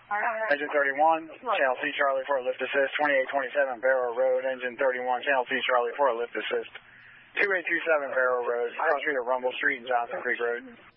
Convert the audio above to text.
Engine 31, Channel C Charlie for a lift assist, 2827 Barrow Road, Engine 31, Channel C Charlie for a lift assist, 2827 Barrow Road, cross street of Rumble Street and Johnson Creek Road.